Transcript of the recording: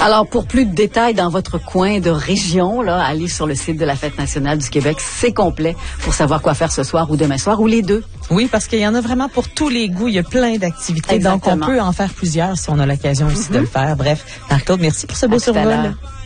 Alors, pour plus de détails dans votre coin de région, là, allez sur le site de la Fête nationale du Québec. C'est complet pour savoir quoi faire ce soir ou demain soir ou les deux. Oui, parce qu'il y en a vraiment pour tous les goûts. Il y a plein d'activités. Exactement. Donc, on peut en faire plusieurs si on a l'occasion aussi de le faire. Bref, Marc-Claude, merci pour ce beau survol.